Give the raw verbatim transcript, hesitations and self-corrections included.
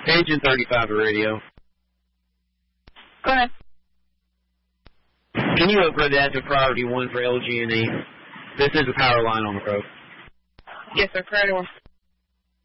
Engine thirty-five to radio. Go ahead. Can you upgrade that to priority one for L G and E? This is a power line on the road. Yes, sir. Priority one.